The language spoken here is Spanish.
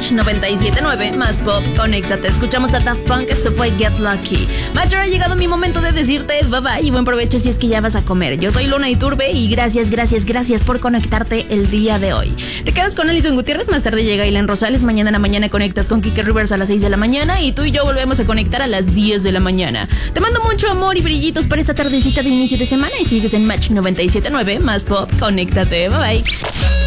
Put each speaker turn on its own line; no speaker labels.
Match 97.9, más pop, conéctate. Escuchamos a Daft Punk, esto fue Get Lucky. Match, ahora ha llegado mi momento de decirte bye bye y buen provecho si es que ya vas a comer. Yo soy Luna Iturbe y gracias por conectarte el día de hoy. Te quedas con Alison Gutiérrez, más tarde llega Ilan Rosales, mañana en la mañana conectas con Kike Rivers a las 6 de la mañana y tú y yo volvemos a conectar a las 10 de la mañana. Te mando mucho amor y brillitos para esta tardecita de inicio de semana y sigues en Match 97.9, más pop, conéctate, bye bye.